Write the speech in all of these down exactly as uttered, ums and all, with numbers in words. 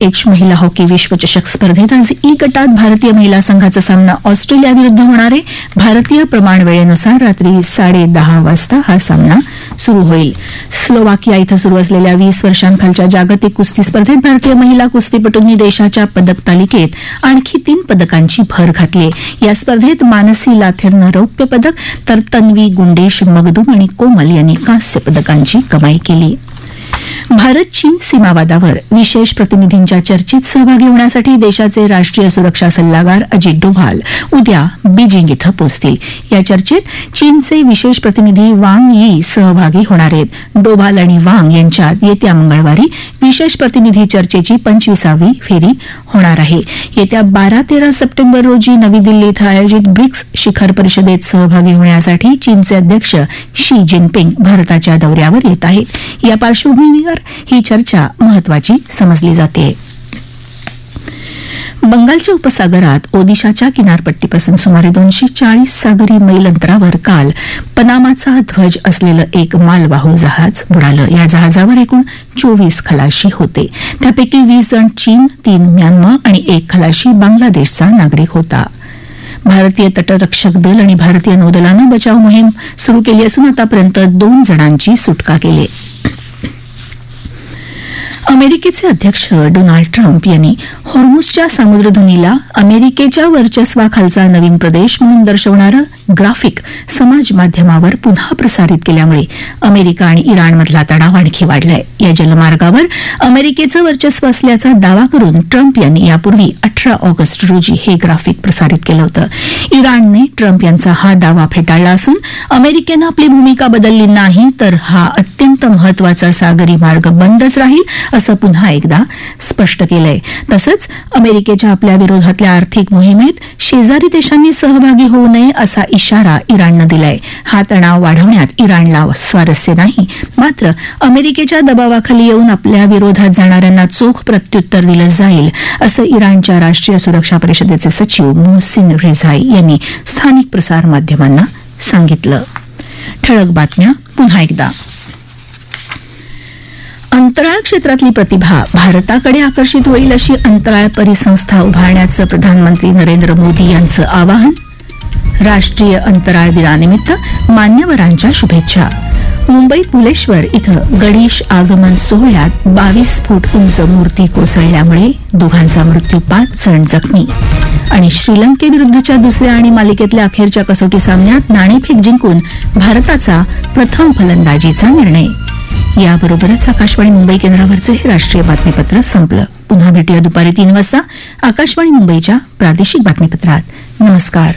H महिला hockey विश्वचषक स्पर्धेत आज ई गटात भारतीय महिला संघाचा सामना ऑस्ट्रेलियाविरुद्ध होणार आहे. भारतीय प्रमाण वेळेनुसार रात्री साडे दहा वाजता हा सामना सुरू होईल. स्लोवाकिया इथं सुरू असलेल्या वीस वर्षांखालच्या जागतिक कुस्ती स्पर्धेत भारतीय महिला कुस्तीपटूंनी देशाच्या पदक तालिकेत आणखी तीन पदकांची भर घातली. या स्पर्धेत मानसी लाथेरनं रौप्य पदक तर तन्वी गुंडेश मगदूम आणि कोमल यांनी कांस्य पदकांची कमाई केली. भारत चीन सीमावादावर विशेष प्रतिनिधींच्या चर्चेत सहभागी होण्यासाठी देशाचे राष्ट्रीय सुरक्षा सल्लागार अजित डोभाल उद्या बीजिंग इथं पोहोचतील. या चर्चेत चीनचे विशेष प्रतिनिधी वांग यी सहभागी होणार आहेत. डोभाल आणि वांग यांच्यात येत्या मंगळवारी विशेष प्रतिनिधी चर्चेची पंचवीसावी फेरी होणार आहे. येत्या बारा तेरा सप्टेंबर रोजी नवी दिल्ली इथं आयोजित ब्रिक्स शिखर परिषदेत सहभागी होण्यासाठी चीनचे अध्यक्ष शी जिनपिंग भारताच्या दौऱ्यावर येत आहेत. या पार्श्वभूमीवर ही चर्चा महत्वाची समजली जाते. बंगालच्या उपसागरात ओदिशाच्या किनारपट्टीपासून सुमारे दोनशे चाळीस सागरी मैल अंतरावर काल पनामाचा ध्वज असलेलं एक मालवाहू जहाज बुडालं. या जहाजावर एकूण चोवीस खलाशी होते. त्यापैकी वीस जण चीन, तीन म्यानमार आणि एक खलाशी बांगलादेशचा नागरिक होता. भारतीय तटरक्षक दल आणि भारतीय नौदलानं बचाव मोहीम सुरू केली असून आतापर्यंत दोन जणांची सुटका केली. अमेरिकेचे अध्यक्ष डोनाल्ड ट्रम्प यांनी हॉर्मुझच्या सामुद्रधुनीला अमेरिकेच्या वर्चस्वाखालचा नवीन प्रदेश म्हणून दर्शवणारं ग्राफिक समाज माध्यमावर पुन्हा प्रसारित केल्यामुळे अमेरिका आणि इराणमधला तणाव आणखी वाढलाय. या जलमार्गावर अमेरिकेचं वर्चस्व असल्याचा दावा करून ट्रम्प यांनी यापूर्वी अठरा ऑगस्ट रोजी हे ग्राफिक प्रसारित केलं होतं. इराणने ट्रम्प यांचा हा दावा फेटाळला असून अमेरिकेनं आपली भूमिका बदलली नाही तर हा अत्यंत महत्वाचा सागरी मार्ग बंदच राहील असं पुन्हा एकदा स्पष्ट केलंय. तसंच अमेरिकेच्या आपल्या विरोधातल्या आर्थिक मोहिमेत शेजारी देशांनी सहभागी होऊ नये असा इशारा इराणनं दिलाय. हा तणाव वाढवण्यात इराणला स्वारस्य नाही, मात्र अमेरिकेच्या दबावाखाली येऊन आपल्या विरोधात जाणाऱ्यांना चोख प्रत्युत्तर दिलं जाईल असं इराणच्या राष्ट्रीय सुरक्षा परिषदेचे सचिव मोहसिन रेझाई यांनी स्थानिक प्रसारमाध्यमांना सांगितलं. ठळक बातम्या पुन्हा एकदा. अंतराळ क्षेत्रातली प्रतिभा भारताकडे आकर्षित होईल अशी अंतराळ परिसंस्था उभारण्याचं प्रधानमंत्री नरेंद्र मोदी यांचं आवाहन. राष्ट्रीय अंतराळ दिनानिमित्त मान्यवरांच्या शुभेच्छा. मुंबई पुलेश्वर इथं गणेश आगमन सोहळ्यात बावीस फूट उंच मूर्ती कोसळल्यामुळे दोघांचा मृत्यू, पाच जण जखमी. आणि श्रीलंकेविरुद्धच्या दुसऱ्या आणि मालिकेतल्या अखेरच्या कसोटी सामन्यात नाणेफेक जिंकून भारताचा प्रथम फलंदाजीचा निर्णय. याबरोबरच आकाशवाणी मुंबई केंद्रावरचं हे राष्ट्रीय बातमीपत्र संपलं. पुन्हा भेटूया दुपारी तीन वाजता आकाशवाणी मुंबईच्या प्रादेशिक बातमीपत्रात. नमस्कार.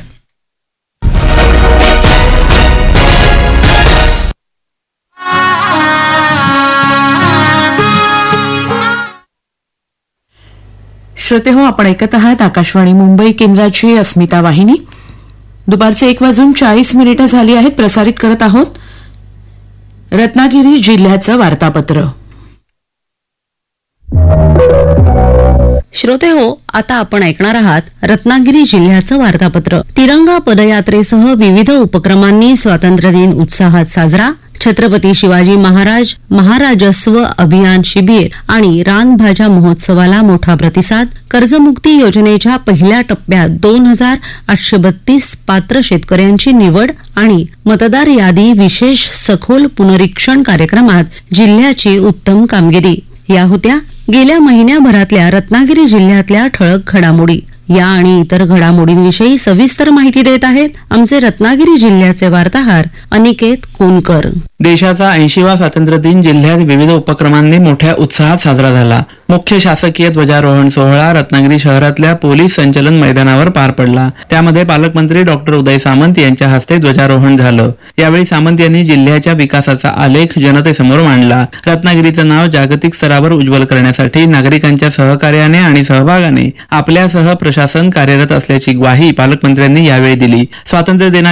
श्रोते हो, आपण ऐकत आहात आकाशवाणी मुंबई केंद्राची अस्मिता वाहिनी. दुपारचे एक वाजून चाळीस मिनिटं झाली आहेत. प्रसारित करत आहोत रत्नागिरी जिल्ह्याचं वार्तापत्र. श्रोते हो, आता आपण ऐकणार आहात रत्नागिरी जिल्ह्याचं वार्तापत्र. तिरंगा पदयात्रेसह विविध उपक्रमांनी स्वातंत्र्यदिन उत्साहात साजरा. छत्रपती शिवाजी महाराज महाराजस्व अभियान शिबिर आणि रानभाज्या महोत्सवाला मोठा प्रतिसाद. कर्जमुक्ती योजनेच्या पहिल्या टप्प्यात दोन हजार आठशे बत्तीस पात्र शेतकऱ्यांची निवड आणि मतदार यादी विशेष सखोल पुनरीक्षण कार्यक्रमात जिल्ह्याची उत्तम कामगिरी. या होत्या गेल्या महिन्याभरातल्या रत्नागिरी जिल्ह्यातल्या ठळक घडामोडी. या आणि इतर घडामोडींविषयी सविस्तर माहिती देत आहेत आमचे रत्नागिरी जिल्ह्याचे वार्ताहर अनिकेत कोनकर. देशाचा ऐंशीवा स्वातंत्र्य दिन जिल्ह्यात विविध उपक्रमांनी मोठ्या उत्साहात साजरा झाला. मुख्य शासकीय ध्वजारोहण सोहळा रत्नागिरी शहरातल्या पोलीस संचलन मैदानावर पार पडला. त्यामध्ये पालकमंत्री डॉक्टर उदय सामंत यांच्या हस्ते ध्वजारोहण झालं. यावेळी सामंत यांनी जिल्ह्याच्या विकासाचा आलेख जनतेसमोर मांडला. रत्नागिरीचं नाव जागतिक स्तरावर उज्ज्वल करण्यासाठी नागरिकांच्या सहकार्याने आणि सहभागाने आपल्यासह प्रशासन कार्यरत असल्याची ग्वाही पालकमंत्र्यांनी यावेळी दिली. स्वातंत्र्य दिना